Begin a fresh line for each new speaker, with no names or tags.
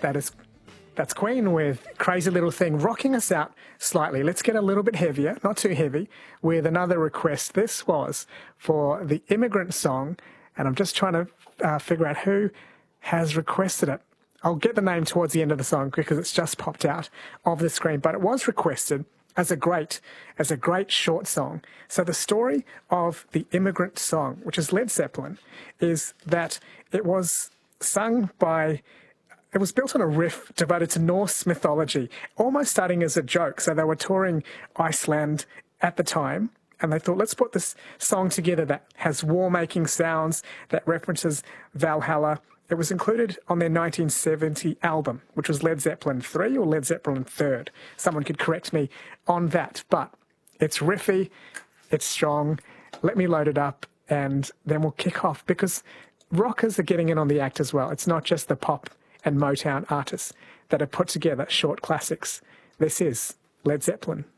That's Queen with Crazy Little Thing, rocking us out slightly. Let's get a little bit heavier, not too heavy, with another request. This was for the Immigrant Song, and I'm just trying to figure out who has requested it. I'll get the name towards the end of the song because it's just popped out of the screen, but it was requested as a great short song. So the story of the Immigrant Song, which is Led Zeppelin, is that it was sung by... It was built on a riff devoted to Norse mythology, almost starting as a joke. So they were touring Iceland at the time, and they thought, let's put this song together that has war-making sounds, that references Valhalla. It was included on their 1970 album, which was Led Zeppelin 3 or Led Zeppelin 3rd. Someone could correct me on that, but it's riffy, it's strong. Let me load it up, and then we'll kick off, because rockers are getting in on the act as well. It's not just the pop and Motown artists that have put together short classics. This is Led Zeppelin.